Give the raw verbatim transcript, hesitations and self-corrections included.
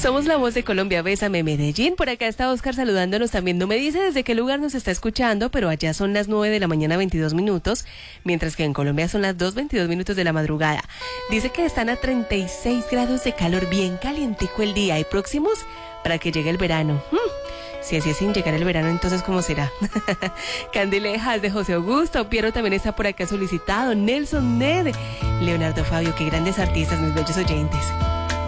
Somos la voz de Colombia, Bésame Medellín. Por acá está Oscar saludándonos también. No me dice desde qué lugar nos está escuchando, pero allá son las nueve de la mañana, veintidós minutos, mientras que en Colombia son las dos, veintidós minutos de la madrugada. Dice que están a treinta y seis grados de calor, bien calientico el día, y próximos para que llegue el verano. Hmm. Si así es sin llegar el verano, entonces ¿cómo será? Candilejas de José Augusto, Piero también está por acá solicitado, Nelson Ned, Leonardo Fabio, qué grandes artistas, mis bellos oyentes.